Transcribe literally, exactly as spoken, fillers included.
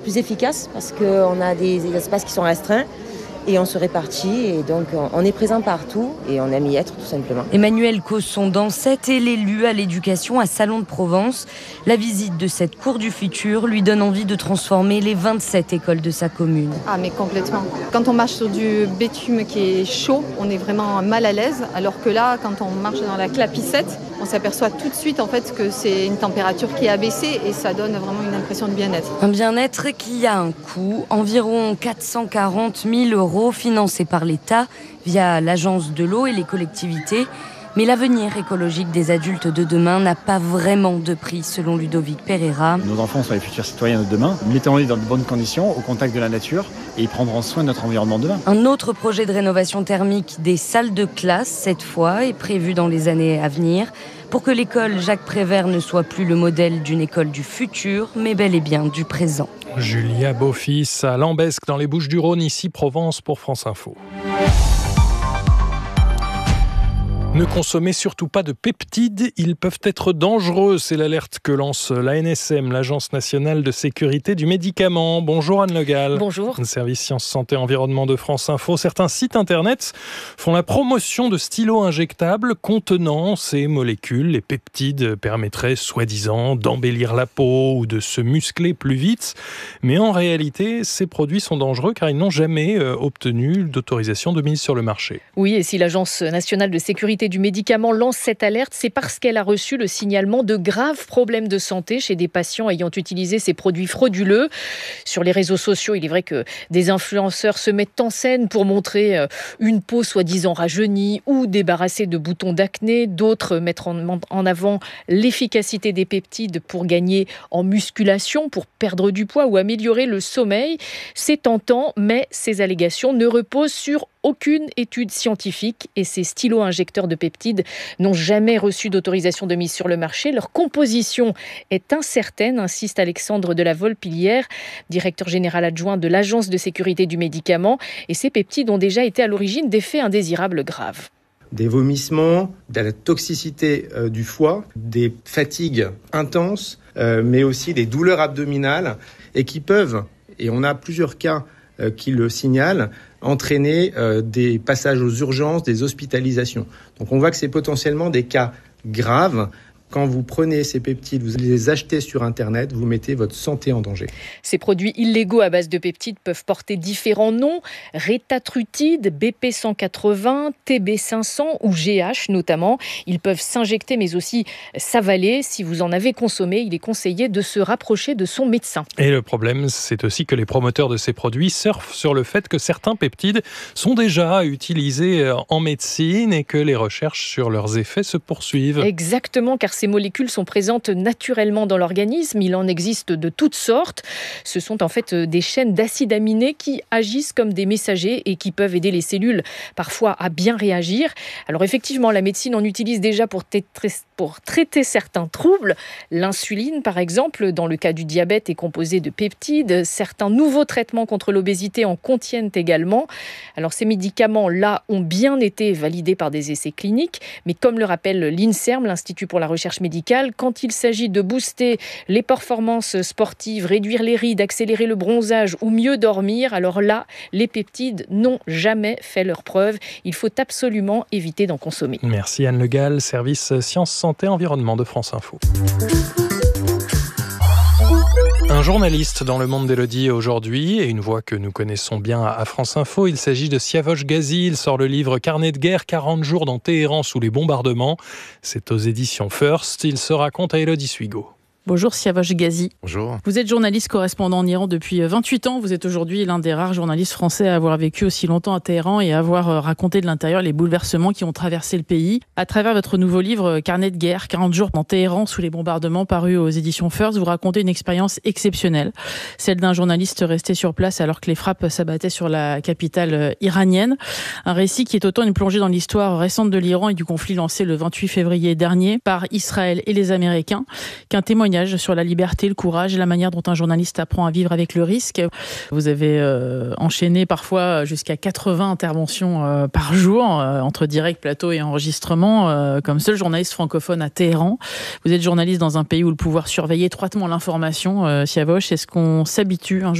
plus efficace parce qu'on a des espaces qui sont restreints. Et on se répartit et donc on est présent partout et on aime y être tout simplement. Emmanuel Cosson-Dansette est l'élu à l'éducation à Salon de Provence. La visite de cette cour du futur lui donne envie de transformer les vingt-sept écoles de sa commune. Ah mais complètement. Quand on marche sur du bitume qui est chaud, on est vraiment mal à l'aise. Alors que là, quand on marche dans la clapissette, on s'aperçoit tout de suite en fait que c'est une température qui a baissé et ça donne vraiment une impression de bien-être. Un bien-être qui a un coût, environ quatre cent quarante mille euros financés par l'État via l'agence de l'eau et les collectivités. Mais l'avenir écologique des adultes de demain n'a pas vraiment de prix, selon Ludovic Pereira. Nos enfants sont les futurs citoyens de demain. Mettons-les dans de bonnes conditions, au contact de la nature, et ils prendront soin de notre environnement demain. Un autre projet de rénovation thermique des salles de classe, cette fois, est prévu dans les années à venir, pour que l'école Jacques Prévert ne soit plus le modèle d'une école du futur, mais bel et bien du présent. Julia Beaufils à Lambesc, dans les Bouches-du-Rhône, ici Provence pour France Info. Ne consommez surtout pas de peptides, ils peuvent être dangereux. C'est l'alerte que lance l'A N S M, l'Agence nationale de sécurité du médicament. Bonjour Anne Le Gall. Bonjour. Service Sciences, Santé, Environnement de France Info. Certains sites internet font la promotion de stylos injectables contenant ces molécules. Les peptides permettraient soi-disant d'embellir la peau ou de se muscler plus vite. Mais en réalité, ces produits sont dangereux car ils n'ont jamais obtenu d'autorisation de mise sur le marché. Oui, et si l'Agence nationale de sécurité du médicament lance cette alerte, c'est parce qu'elle a reçu le signalement de graves problèmes de santé chez des patients ayant utilisé ces produits frauduleux. Sur les réseaux sociaux, il est vrai que des influenceurs se mettent en scène pour montrer une peau soi-disant rajeunie ou débarrassée de boutons d'acné. D'autres mettent en avant l'efficacité des peptides pour gagner en musculation, pour perdre du poids ou améliorer le sommeil. C'est tentant, mais ces allégations ne reposent sur aucune étude scientifique et ces stylos injecteurs de peptides n'ont jamais reçu d'autorisation de mise sur le marché. Leur composition est incertaine, insiste Alexandre de la Volpillière, directeur général adjoint de l'Agence de sécurité du médicament. Et ces peptides ont déjà été à l'origine d'effets indésirables graves. Des vomissements, de la toxicité euh, du foie, des fatigues intenses, euh, mais aussi des douleurs abdominales et qui peuvent, et on a plusieurs cas euh, qui le signalent, entraîner euh, des passages aux urgences, des hospitalisations. Donc on voit que c'est potentiellement des cas graves. Quand vous prenez ces peptides, vous les achetez sur Internet, vous mettez votre santé en danger. Ces produits illégaux à base de peptides peuvent porter différents noms. Rétatrutide, B P cent quatre-vingts, T B cinq cents ou G H notamment. Ils peuvent s'injecter mais aussi s'avaler. Si vous en avez consommé, il est conseillé de se rapprocher de son médecin. Et le problème, c'est aussi que les promoteurs de ces produits surfent sur le fait que certains peptides sont déjà utilisés en médecine et que les recherches sur leurs effets se poursuivent. Exactement, car ces molécules sont présentes naturellement dans l'organisme. Il en existe de toutes sortes. Ce sont en fait des chaînes d'acides aminés qui agissent comme des messagers et qui peuvent aider les cellules parfois à bien réagir. Alors effectivement, la médecine en utilise déjà pour, t- pour traiter certains troubles. L'insuline, par exemple, dans le cas du diabète, est composée de peptides. Certains nouveaux traitements contre l'obésité en contiennent également. Alors ces médicaments-là ont bien été validés par des essais cliniques, mais comme le rappelle l'INSERM, l'Institut pour la recherche médicale, quand il s'agit de booster les performances sportives, réduire les rides, accélérer le bronzage ou mieux dormir, alors là, les peptides n'ont jamais fait leur preuve. Il faut absolument éviter d'en consommer. Merci Anne Le Gall, service Sciences, Santé, Environnement de France Info. Un journaliste dans le monde d'Élodie aujourd'hui et une voix que nous connaissons bien à France Info. Il s'agit de Siavosh Ghazi. Il sort le livre Carnet de guerre, quarante jours dans Téhéran sous les bombardements. C'est aux éditions First. Il se raconte à Élodie Suigo. Bonjour Siavosh Ghazi. Bonjour. Vous êtes journaliste correspondant en Iran depuis vingt-huit ans. Vous êtes aujourd'hui l'un des rares journalistes français à avoir vécu aussi longtemps à Téhéran et à avoir raconté de l'intérieur les bouleversements qui ont traversé le pays. À travers votre nouveau livre Carnet de guerre, quarante jours dans Téhéran sous les bombardements, paru aux éditions First, vous racontez une expérience exceptionnelle. Celle d'un journaliste resté sur place alors que les frappes s'abattaient sur la capitale iranienne. Un récit qui est autant une plongée dans l'histoire récente de l'Iran et du conflit lancé le vingt-huit février dernier par Israël et les Américains qu'un témoignage sur la liberté, le courage et la manière dont un journaliste apprend à vivre avec le risque. Vous avez euh, enchaîné parfois jusqu'à quatre-vingts interventions euh, par jour, euh, entre direct, plateau et enregistrement, euh, comme seul journaliste francophone à Téhéran. Vous êtes journaliste dans un pays où le pouvoir surveille étroitement l'information. Euh, Siavosh, est-ce qu'on s'habitue un